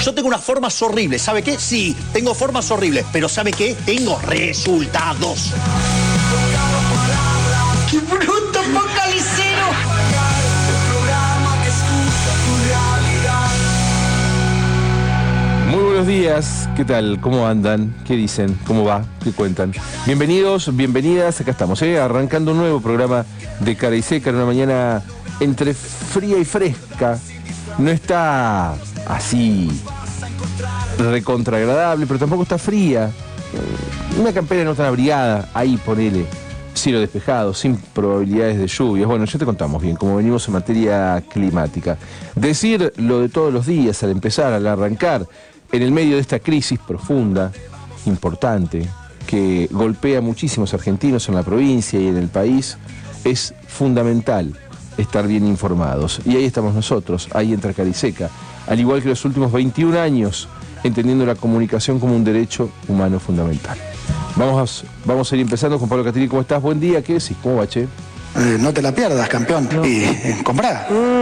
Yo tengo unas formas horribles, ¿sabe qué? Sí, tengo formas horribles, pero ¿sabe qué? Tengo resultados. ¡Qué bruto, focalicero! Muy buenos días, ¿qué tal? ¿Cómo andan? ¿Qué dicen? ¿Cómo va? ¿Qué cuentan? Bienvenidos, bienvenidas, acá estamos, arrancando un nuevo programa de Cara y Seca en una mañana entre fría y fresca. No está así recontra agradable, pero tampoco está fría. Una campera no tan abrigada, ahí ponele. Cielo despejado, sin probabilidades de lluvias. Bueno, ya te contamos bien cómo venimos en materia climática. Decir lo de todos los días al empezar, al arrancar, en el medio de esta crisis profunda, importante, que golpea a muchísimos argentinos en la provincia y en el país, es fundamental estar bien informados. Y ahí estamos nosotros, ahí entra Cara y Seca, al igual que los últimos 21 años, entendiendo la comunicación como un derecho humano fundamental. Vamos a ir empezando con Pablo Catiri. ¿Cómo estás? Buen día, ¿qué decís? ¿Cómo va, che? No te la pierdas, campeón. No. Y comprá.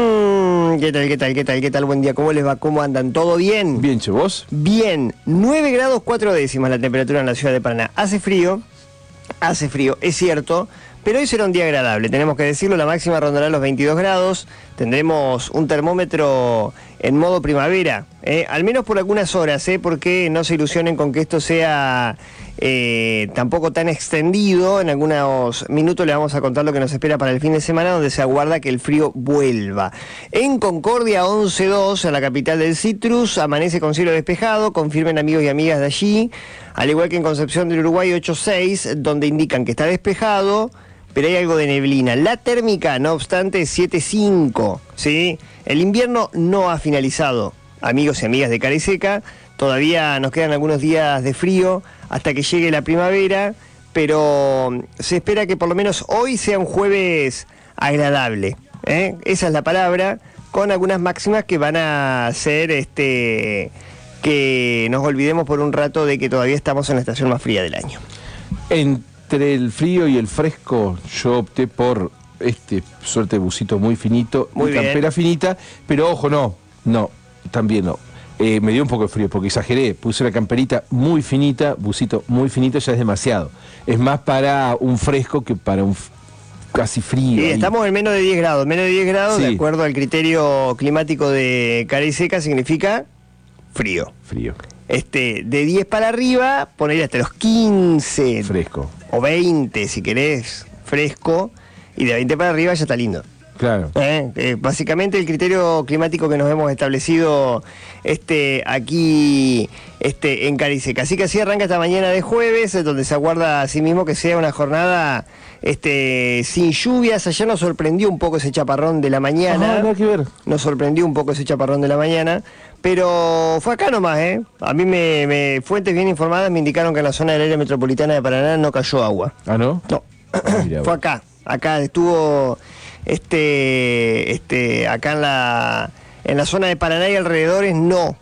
¿Qué tal? Buen día, ¿cómo les va? ¿Cómo andan? ¿Todo bien? Bien, che, ¿vos? Bien, 9 grados 4 décimas la temperatura en la ciudad de Paraná. Hace frío, es cierto, pero hoy será un día agradable, tenemos que decirlo, la máxima rondará los 22 grados, tendremos un termómetro en modo primavera, al menos por algunas horas, porque no se ilusionen con que esto sea tampoco tan extendido. En algunos minutos les vamos a contar lo que nos espera para el fin de semana, donde se aguarda que el frío vuelva. En Concordia 11.2, en la capital del Citrus, amanece con cielo despejado, confirmen amigos y amigas de allí, al igual que en Concepción del Uruguay 8.6, donde indican que está despejado, pero hay algo de neblina. La térmica, no obstante, es 7.5, ¿sí? El invierno no ha finalizado, amigos y amigas de Cara y Seca. Todavía nos quedan algunos días de frío hasta que llegue la primavera, pero se espera que por lo menos hoy sea un jueves agradable, esa es la palabra, con algunas máximas que van a hacer que nos olvidemos por un rato de que todavía estamos en la estación más fría del año. Entre el frío y el fresco, yo opté por suerte de busito muy finito, muy bien, campera finita, pero ojo, no, también no. Me dio un poco de frío porque exageré, puse una camperita muy finita, busito muy finito, ya es demasiado. Es más para un fresco que para un casi frío. Y estamos en menos de 10 grados, sí, de acuerdo al criterio climático de Cara y Seca, significa frío. De 10 para arriba, poner hasta los 15. Fresco. O 20, si querés, fresco. Y de 20 para arriba ya está lindo. Claro. Básicamente el criterio climático que nos hemos establecido aquí en Cara y Seca. Así que así arranca esta mañana de jueves, donde se aguarda asimismo que sea una jornada sin lluvias. Ayer nos sorprendió un poco ese chaparrón de la mañana. Nada que ver. Nos sorprendió un poco ese chaparrón de la mañana, pero fue acá nomás, A mí fuentes bien informadas me indicaron que en la zona del área metropolitana de Paraná no cayó agua. ¿Ah, no? No. Mira, fue acá estuvo acá en la zona de Paraná y alrededores no,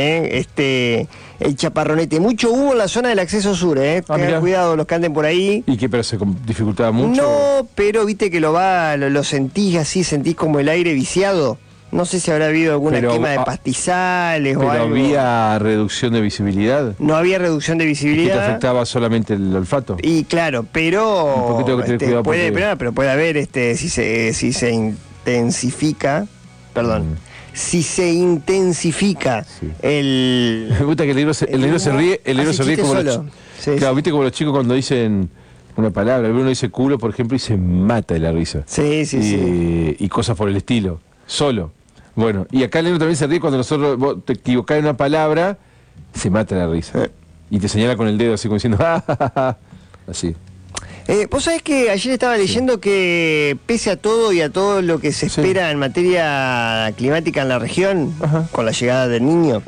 el chaparronete. Mucho hubo en la zona del acceso sur, tengan cuidado los que anden por ahí. ¿Y qué, pero se dificultaba mucho? No, pero viste que lo sentís así, sentís como el aire viciado. No sé si habrá habido alguna quema de pastizales o algo. ¿Pero había reducción de visibilidad? No había reducción de visibilidad. ¿Y te afectaba solamente el olfato? Y claro, pero un poquito que tener cuidado pero puede haber si se intensifica, si se intensifica sí, el... Me gusta que el negro se ríe, como los, sí, claro, viste como los chicos cuando dicen una palabra, uno dice culo, por ejemplo, y se mata de la risa. Sí. Y cosas por el estilo, solo. Bueno, y acá el negro también se ríe cuando vos te equivocás en una palabra, se mata de la risa. Y te señala con el dedo así como diciendo, así. Vos sabés que ayer estaba leyendo que pese a todo y a todo lo que se espera en materia climática en la región, con la llegada del Niño,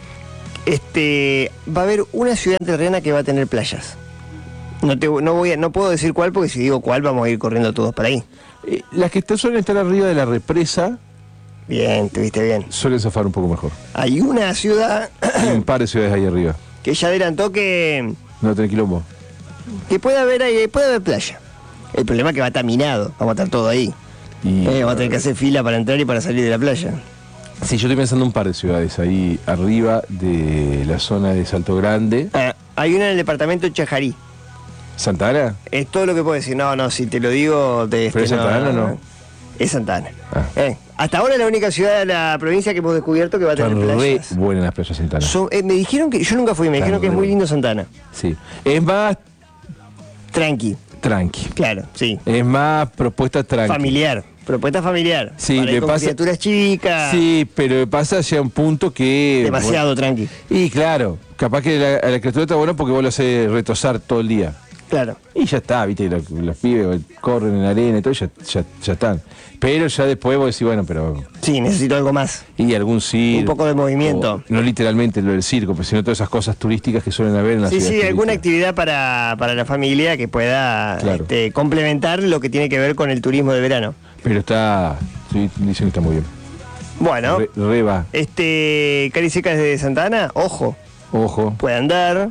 va a haber una ciudad entrerriana que va a tener playas. No puedo decir cuál, porque si digo cuál vamos a ir corriendo todos para ahí. Las que suelen estar arriba de la represa. Bien, te viste bien. Suelen zafar un poco mejor. Hay una ciudad... Hay un par de ciudades ahí arriba. Que ya adelantó que... No tener quilombo. Que puede haber playa. El problema es que va a estar minado. Vamos a estar todo ahí. Vamos a tener que hacer fila para entrar y para salir de la playa. Sí, yo estoy pensando en un par de ciudades ahí arriba de la zona de Salto Grande. Hay una en el departamento de Chajarí. ¿Santa Ana? Es todo lo que puedo decir. No, si te lo digo... ¿Pero es Santa Ana o no? Es Santa Ana. Ah. Hasta ahora es la única ciudad de la provincia que hemos descubierto que va a tener Están re playas. buenas las playas Santa Ana. Me dijeron que... Yo nunca fui, me dijeron que es muy lindo Santa Ana. Sí. Es más Tranqui, claro, sí. Es más propuesta tranqui. Familiar. Propuesta familiar. Sí, para ir le con pasa. criaturas chicas. Sí, pero pasa ya un punto que. Demasiado tranqui. Y claro, capaz que a la criatura está bueno porque vos lo haces retosar todo el día. Claro. Y ya está, viste, los pibes corren en la arena y todo, ya están. Pero ya después vos decís, bueno, pero. Sí, necesito algo más. Y algún circo. Un poco de movimiento. No literalmente lo del circo, pero sino todas esas cosas turísticas que suelen haber en la ciudad. Sí, alguna actividad para la familia que pueda Claro. complementar lo que tiene que ver con el turismo de verano. Pero está. Sí, dicen que está muy bien. Bueno, Re va. Cariseca desde Santa Ana, ojo, Ojo. puede andar.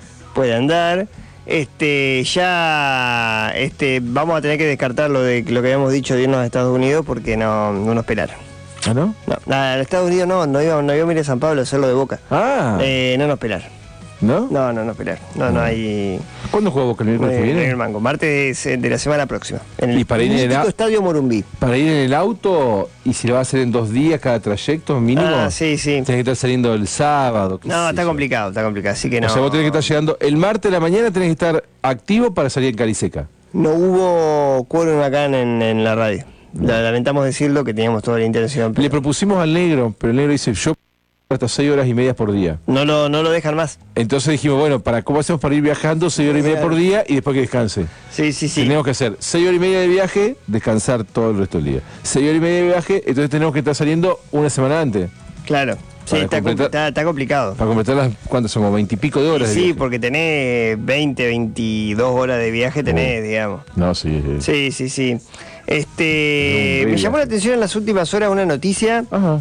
Vamos a tener que descartar lo que habíamos dicho de irnos a Estados Unidos porque no nos pelaron. ¿Ah, no? No, nada, a Estados Unidos no íbamos a ir a San Pablo a hacerlo de Boca. Ah. No nos pelaron. ¿No? No nos pelaron. No hay. ¿Cuándo juega Boca el miércoles que En viene? el Mango, martes de la semana próxima. En el Y para ir en el mítico Estadio Morumbí. Para ir en el auto, y si lo va a hacer en 2 días cada trayecto mínimo. Sí. Tenés que estar saliendo el sábado. No, está complicado, así que no. O sea, vos tenés que estar llegando el martes de la mañana, tenés que estar activo para salir en Cariseca. No hubo quórum acá en la radio. Lamentamos decirlo que teníamos toda la intención. Le Pero propusimos al negro, pero el negro dice, yo hasta 6 horas y media por día. no lo dejan más. Entonces dijimos, bueno, ¿cómo hacemos para ir viajando 6 horas y media por día y después que descanse? Sí. Tenemos que hacer 6 horas y media de viaje, descansar todo el resto del día. 6 horas y media de viaje, entonces tenemos que estar saliendo una semana antes. Claro. Sí, Para está completar- complicado. Para completar las, ¿cuántas son? 20 y pico de horas. de Sí, viaje. porque tenés 22 horas de viaje, digamos. No, sí. Sí. un Me llamó la atención en las últimas horas una noticia. Ajá.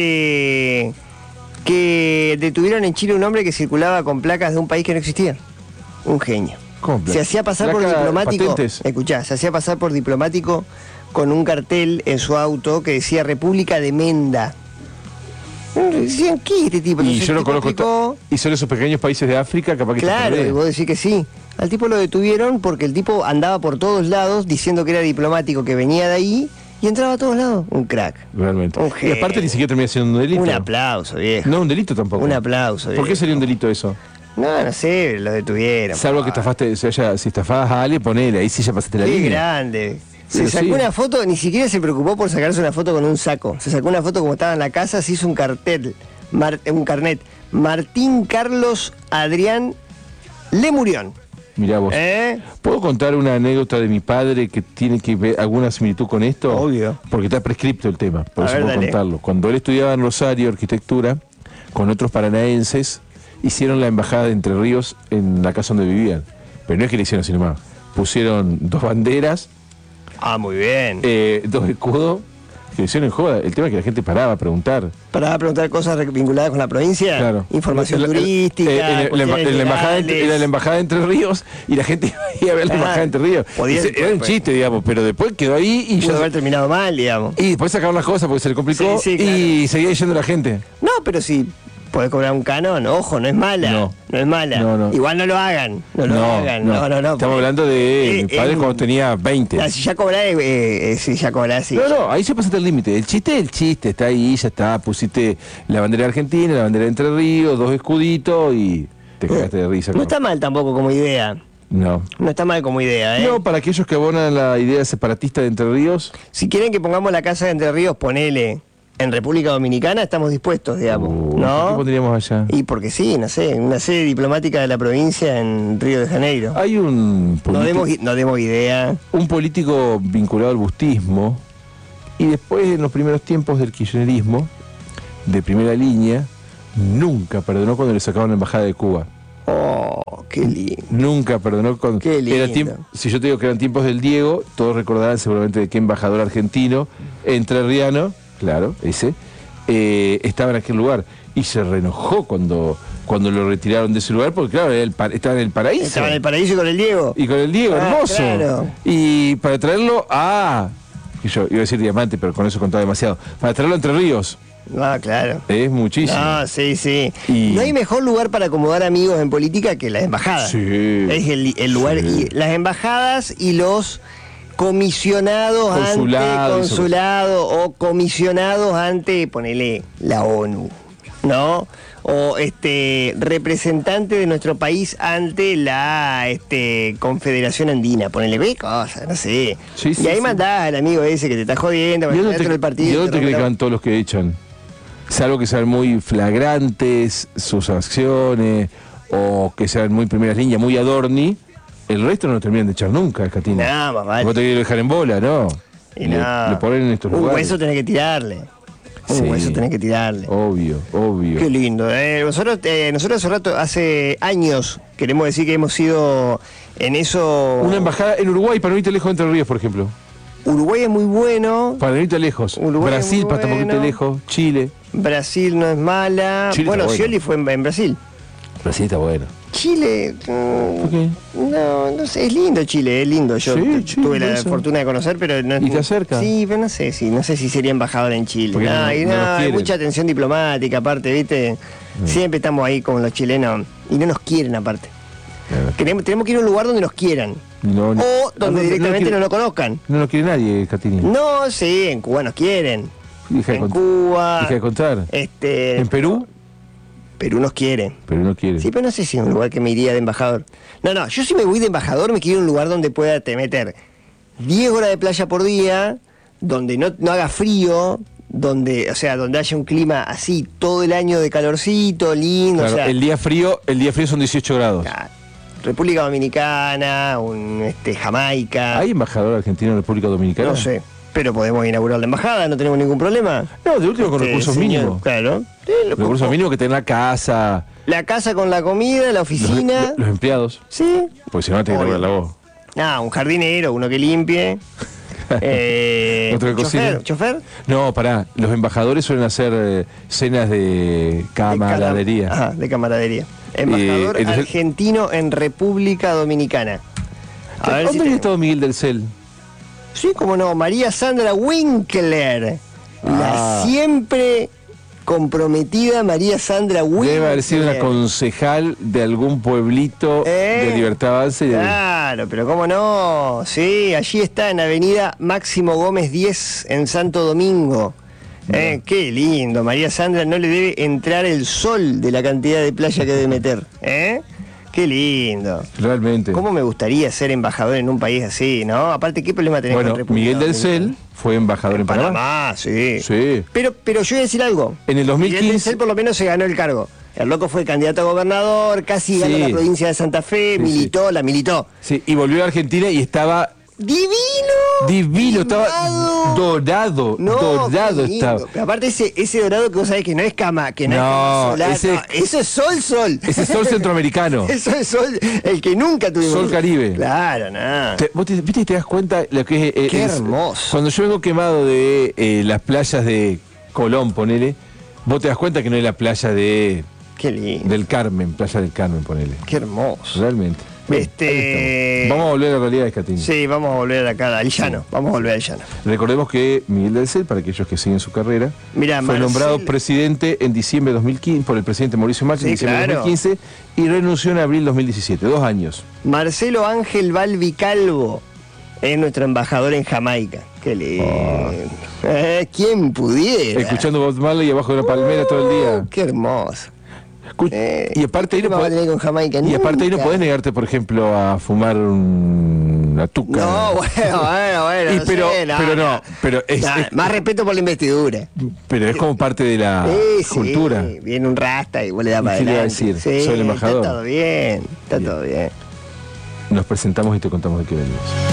Que detuvieron en Chile un hombre que circulaba con placas de un país que no existía. Un genio. ¿Cómo Se hacía pasar por placa, diplomático. patentes? Escuchá, se hacía pasar por diplomático con un cartel en su auto que decía República de Menda. Decían, ¿qué es este tipo? Y Entonces yo el no tipo conozco. explicó- Y son esos pequeños países de África, capaz que Claro, te y vos decís que sí. Al tipo lo detuvieron porque el tipo andaba por todos lados diciendo que era diplomático, que venía de ahí y entraba a todos lados. Un crack. Realmente. Un Y genio. aparte ni siquiera termina siendo un delito. Un aplauso, viejo. No, un delito tampoco. Un aplauso, ¿Por viejo. qué sería un delito eso? No sé, lo detuvieron. Salvo que estafaste, si estafabas a alguien, ponele, ahí sí ya pasaste la Qué línea. grande. Se Pero sacó sí. una foto, ni siquiera se preocupó por sacarse una foto con un saco. Se sacó una foto como estaba en la casa, se hizo un cartel, un carnet. Martín Carlos Adrián Lemurión. Mirá vos. ¿Puedo contar una anécdota de mi padre que tiene que ver alguna similitud con esto? Obvio. Porque está prescripto el tema, por A eso ver, puedo dale. contarlo. Cuando él estudiaba en Rosario arquitectura, con otros paranaenses, hicieron la embajada de Entre Ríos en la casa donde vivían. Pero no es que le hicieron así nomás. Pusieron 2 banderas, Muy bien. 2 escudos, que le hicieron en joda. El tema es que la gente paraba a preguntar. Para preguntar cosas vinculadas con la provincia. Claro. Información La- turística. en la embajada era la embajada de Entre Ríos y la gente iba a ver la Ah, embajada de Entre Ríos. podía- Era un chiste, digamos, pero después quedó ahí y Pudo ya. haber terminado mal, digamos. Y después sacaron las cosas porque se le complicó Sí, claro. y seguía yendo la gente. No, pero si podés cobrar un canon, ojo, no es mala. No. No es mala. No. Igual no lo hagan. No lo hagan. No. Estamos porque- hablando de mi padre eh, cuando tenía 20. Si ya cobrás, sí. No, ahí se pasaste el límite. El chiste es el chiste, está ahí, ya está. Pusiste la bandera de Argentina, la bandera de Entre Ríos, 2 escuditos y te cagaste de risa. No está mal tampoco como idea. No. No está mal como idea, ¿eh? No, para aquellos que abonan la idea separatista de Entre Ríos. Si quieren que pongamos la casa de Entre Ríos, ponele en República Dominicana, estamos dispuestos, digamos. ¿Qué ¿No? pondríamos allá? Y porque sí, no sé, una sede diplomática de la provincia en Río de Janeiro. Hay un No demos idea. un político vinculado al bustismo y después en los primeros tiempos del kirchnerismo, de primera línea, nunca perdonó cuando le sacaban la embajada de Cuba. Oh, qué lindo. Nunca perdonó cuando... Qué lindo. Si yo te digo que eran tiempos del Diego, todos recordarán seguramente de qué embajador argentino, entrerriano, claro, ese, estaba en aquel lugar. Y se reenojó cuando lo retiraron de ese lugar, porque claro, estaba en el paraíso. Estaba en el paraíso con el Diego. Y con el Diego, Ah, hermoso. claro. Y para traerlo a... que yo iba a decir Diamante, pero con eso contaba demasiado. Para traerlo a Entre Ríos. Ah, claro. Es muchísimo. Ah, sí, sí. Y- No hay mejor lugar para acomodar amigos en política que las embajadas. Sí. Es el lugar. Sí. Y las embajadas y los comisionados Consulado, ante consulado o comisionados ante, ponele, la ONU, ¿no? O representante de nuestro país ante la Confederación Andina, ponele, ve cosas, no sé. Sí, sí, y ahí sí. mandás al amigo ese que te está jodiendo, ¿Y para dónde dentro del partido. ¿y dónde te te cree que rompe van todos los que echan? Salvo que sean muy flagrantes sus acciones o que sean muy primeras líneas, muy adorni, el resto no lo terminan de echar nunca, Escatina. Nada más vale. Vos te querés dejar en bola, ¿no? Y le, nada. le ponen en estos Un lugares. hueso tenés que tirarle. Un Sí. hueso tenés que tirarle. Obvio, obvio. Qué lindo. Nosotros hace rato, hace años, queremos decir que hemos sido en eso. Una embajada en Uruguay, para no irte lejos de Entre Ríos, por ejemplo. Uruguay es muy bueno. Para no irte lejos. Uruguay es Brasil, muy para estar un poquito bueno. lejos. Chile. Brasil no es mala. Chile Bueno, está bueno. Scioli fue en Brasil. Brasil está bueno. Chile, ¿Por qué? no sé, es lindo Chile, es lindo. Yo Sí, Chile, tuve la eso. fortuna de conocer, pero no es. ¿Y te acerca? Sí, pero no sé si sería embajador en Chile. Porque no Y nos hay quieren. mucha atención diplomática, aparte, ¿viste? Siempre estamos ahí con los chilenos y no nos quieren, aparte. Tenemos que ir a un lugar donde nos quieran. No, no. O donde directamente quiere- no lo conozcan. No lo quiere nadie, Catini. No, sí, en Cuba nos quieren. Deja de En cont- Cuba. deja de contar. ¿En Perú? Perú nos quiere. Perú no quiere. Sí, pero no sé si es un lugar que me iría de embajador. No, yo si me voy de embajador me quiero ir a un lugar donde pueda te meter 10 horas de playa por día, donde no haga frío, donde haya un clima así todo el año de calorcito, lindo. Claro, o sea, el día frío son 18 grados. claro, República Dominicana, Jamaica. ¿Hay embajador argentino en República Dominicana? No sé. Pero podemos inaugurar la embajada, no tenemos ningún problema. No, de último con recursos señor, mínimos. Claro. Recursos mínimos que tengan la casa, La casa con la comida, la oficina. los empleados. Sí. Porque si no, te que Obvio. laburar la voz. Un jardinero, uno que limpie. Otro que cocine. ¿Chofer? No, pará. Los embajadores suelen hacer cenas de camaradería. Ajá, de camaradería. Embajador entonces- argentino en República Dominicana. A ver si ¿Dónde había te- estado Miguel del Cel? Sí, como no, María Sandra Winkler. La siempre comprometida María Sandra Winkler. Debe haber sido una concejal de algún pueblito de Libertad Avanza y de... Claro, pero cómo no. Sí, allí está en Avenida Máximo Gómez 10 en Santo Domingo. Qué lindo, María Sandra, no le debe entrar el sol de la cantidad de playa que debe meter. Qué lindo. Realmente. ¿Cómo me gustaría ser embajador en un país así, no? Aparte, ¿qué problema tenemos Bueno, con República Miguel del Dominicana? Cel fue embajador en Panamá. sí. Sí. Pero yo voy a decir algo. En el 2015 Miguel del Cel por lo menos se ganó el cargo. El loco fue candidato a gobernador, casi ganó Sí. la provincia de Santa Fe, Sí, la militó. Sí, y volvió a Argentina y estaba ¡Divino! divino, estaba ¡Quemado! dorado, No, dorado qué lindo. estaba. Pero aparte ese dorado que vos sabés que no es cama, que no, es No, cama solar, ese- no, eso es sol. Ese sol centroamericano. Eso es sol, el que nunca tuvimos. Sol Caribe. Claro, nada. ¿Viste y te das cuenta lo que es? Qué hermoso. Cuando yo vengo quemado de las playas de Colón, ponele, vos te das cuenta que no es la playa Qué lindo. del Carmen, playa del Carmen, ponele. Qué hermoso. Realmente. Bueno, ahí estamos. Vamos a volver a la realidad de Escatín. Sí, vamos a volver acá al llano. Vamos a volver al llano. Recordemos que Miguel del Cel, para aquellos que siguen su carrera, Mirá, fue Marcel- nombrado presidente en diciembre de 2015 por el presidente Mauricio Macri en Sí, diciembre de claro. 2015 y renunció en abril de 2017, 2 años. Marcelo Ángel Balbicalvo es nuestro embajador en Jamaica. Qué lindo. ¿Quién pudiera? Escuchando Bob Marley abajo de una palmera todo el día. Qué hermoso. Y aparte ahí ¿qué no va a podés- tener con Jamaica? y aparte ahí no Nunca. podés negarte, por ejemplo, a fumar una tuca. No, bueno. Y no pero, sé, pero es, Nah, es- más respeto por la investidura. pero es como parte de la Sí, cultura. sí, viene un rasta y vos le das ¿Y para qué le iba a adelante. decir? Sí, Soy el embajador. Está todo bien, está todo bien. Nos presentamos y te contamos de qué venimos.